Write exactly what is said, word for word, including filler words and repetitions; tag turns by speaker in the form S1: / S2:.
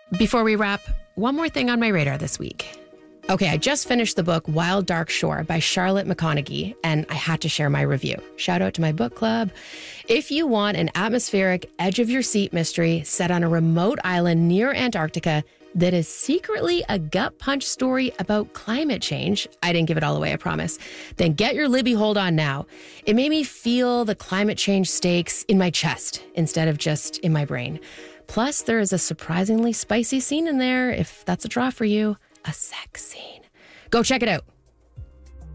S1: Before we wrap, one more thing on my radar this week. Okay, I just finished the book Wild Dark Shore by Charlotte McConaghy, and I had to share my review. Shout out to my book club. If you want an atmospheric, edge-of-your-seat mystery set on a remote island near Antarctica that is secretly a gut punch story about climate change, I didn't give it all away, I promise, then get your Libby hold on now. It made me feel the climate change stakes in my chest instead of just in my brain. Plus, there is a surprisingly spicy scene in there, if that's a draw for you. A sex scene. Go check it out.